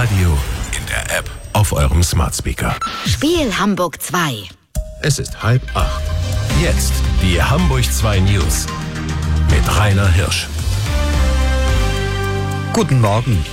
Radio, in der App, auf eurem Smart Speaker. Spiel Hamburg 2. Es ist 7:30. Jetzt die Hamburg 2 News mit Rainer Hirsch. Guten Morgen.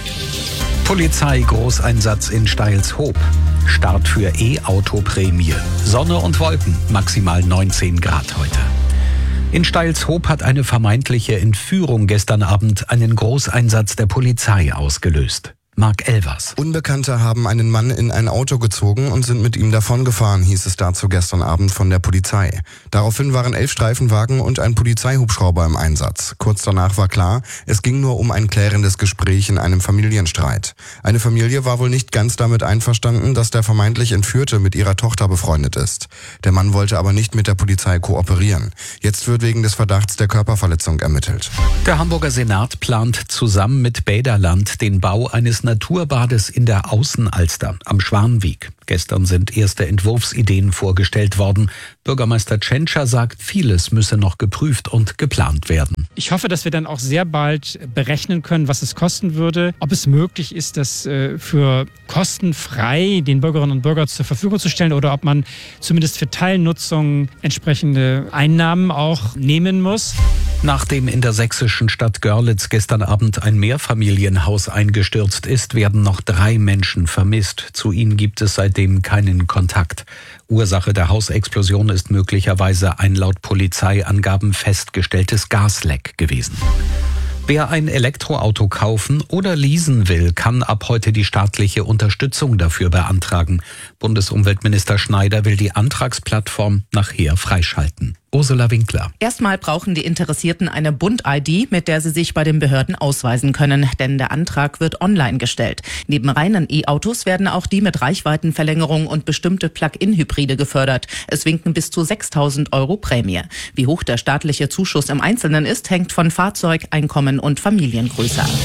Polizei-Großeinsatz in Steilshoop. Start für E-Auto-Prämie. Sonne und Wolken, maximal 19 Grad heute. In Steilshoop hat eine vermeintliche Entführung gestern Abend einen Großeinsatz der Polizei ausgelöst. Marc Elvers. Unbekannte haben einen Mann in ein Auto gezogen und sind mit ihm davongefahren, hieß es dazu gestern Abend von der Polizei. Daraufhin waren 11 Streifenwagen und ein Polizeihubschrauber im Einsatz. Kurz danach war klar, es ging nur um ein klärendes Gespräch in einem Familienstreit. Eine Familie war wohl nicht ganz damit einverstanden, dass der vermeintlich Entführte mit ihrer Tochter befreundet ist. Der Mann wollte aber nicht mit der Polizei kooperieren. Jetzt wird wegen des Verdachts der Körperverletzung ermittelt. Der Hamburger Senat plant zusammen mit Bäderland den Bau eines Naturbades in der Außenalster am Schwanweg. Gestern sind erste Entwurfsideen vorgestellt worden. Bürgermeister Tschentscher sagt, vieles müsse noch geprüft und geplant werden. Ich hoffe, dass wir dann auch sehr bald berechnen können, was es kosten würde, ob es möglich ist, das für kostenfrei den Bürgerinnen und Bürgern zur Verfügung zu stellen oder ob man zumindest für Teilnutzung entsprechende Einnahmen auch nehmen muss. Nachdem in der sächsischen Stadt Görlitz gestern Abend ein Mehrfamilienhaus eingestürzt ist, werden noch 3 Menschen vermisst. Zu ihnen gibt es seitdem keinen Kontakt. Ursache der Hausexplosion ist möglicherweise ein laut Polizeiangaben festgestelltes Gasleck gewesen. Wer ein Elektroauto kaufen oder leasen will, kann ab heute die staatliche Unterstützung dafür beantragen. Bundesumweltminister Schneider will die Antragsplattform nachher freischalten. Ursula Winkler. Erstmal brauchen die Interessierten eine Bund-ID, mit der sie sich bei den Behörden ausweisen können, denn der Antrag wird online gestellt. Neben reinen E-Autos werden auch die mit Reichweitenverlängerung und bestimmte Plug-in-Hybride gefördert. Es winken bis zu 6.000 € Prämie. Wie hoch der staatliche Zuschuss im Einzelnen ist, hängt von Fahrzeug, Einkommen und Familiengröße ab.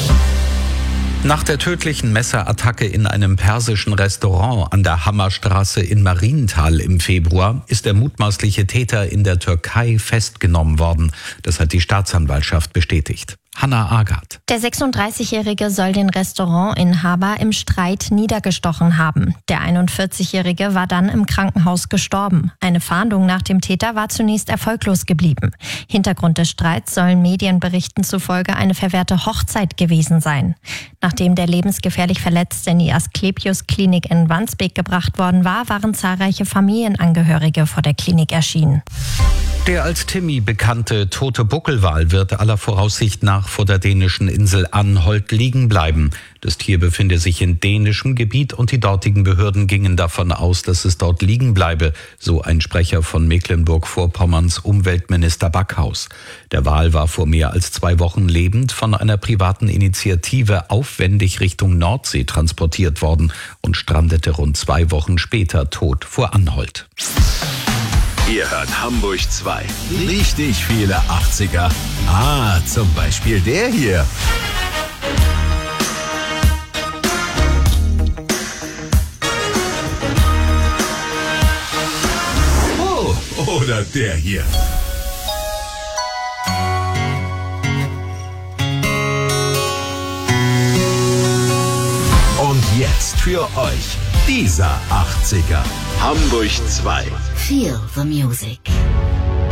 Nach der tödlichen Messerattacke in einem persischen Restaurant an der Hammerstraße in Marienthal im Februar ist der mutmaßliche Täter in der Türkei festgenommen worden. Das hat die Staatsanwaltschaft bestätigt. Hanna Agat. Der 36-Jährige soll den Restaurantinhaber im Streit niedergestochen haben. Der 41-Jährige war dann im Krankenhaus gestorben. Eine Fahndung nach dem Täter war zunächst erfolglos geblieben. Hintergrund des Streits sollen Medienberichten zufolge eine verwehrte Hochzeit gewesen sein. Nachdem der lebensgefährlich Verletzte in die Asklepios-Klinik in Wandsbek gebracht worden war, waren zahlreiche Familienangehörige vor der Klinik erschienen. Der als Timmy bekannte tote Buckelwal wird aller Voraussicht nach vor der dänischen Insel Anholt liegen bleiben. Das Tier befinde sich in dänischem Gebiet und die dortigen Behörden gingen davon aus, dass es dort liegen bleibe, so ein Sprecher von Mecklenburg-Vorpommerns Umweltminister Backhaus. Der Wal war vor mehr als 2 Wochen lebend von einer privaten Initiative aufwendig Richtung Nordsee transportiert worden und strandete rund 2 Wochen später tot vor Anholt. Ihr hört Hamburg 2. Richtig viele 80er. Zum Beispiel der hier. Oh, oder der hier. Und jetzt für euch dieser 80er. Hamburg 2. Feel the music.